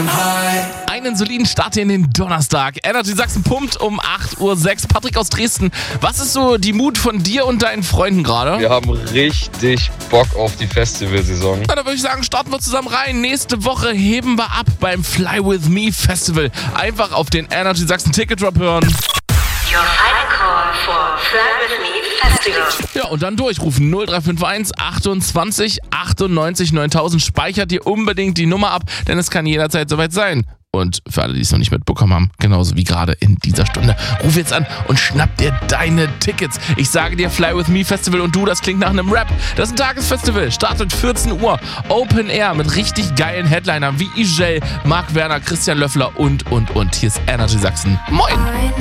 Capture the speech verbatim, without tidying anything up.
Einen soliden Start in den Donnerstag. Energy Sachsen pumpt um acht Uhr sechs. Patrick aus Dresden, was ist so die Mut von dir und deinen Freunden gerade? Wir haben richtig Bock auf die Festivalsaison. Na, dann würde ich sagen, starten wir zusammen rein. Nächste Woche heben wir ab beim Fly With Me Festival. Einfach auf den Energy Sachsen Ticket Drop hören. Your final call for Fly With Me Festival. Ja, und dann durchrufen null drei fünf eins achtundzwanzig achtundneunzig neuntausend. Speichert dir unbedingt die Nummer ab, denn es kann jederzeit soweit sein. Und für alle, die es noch nicht mitbekommen haben, genauso wie gerade in dieser Stunde, ruf jetzt an und schnapp dir deine Tickets. Ich sage dir, Fly With Me Festival und du, das klingt nach einem Rap. Das ist ein Tagesfestival, startet vierzehn Uhr, Open Air mit richtig geilen Headlinern wie Igel, Marc Werner, Christian Löffler und, und, und. Hier ist Energy Sachsen. Moin!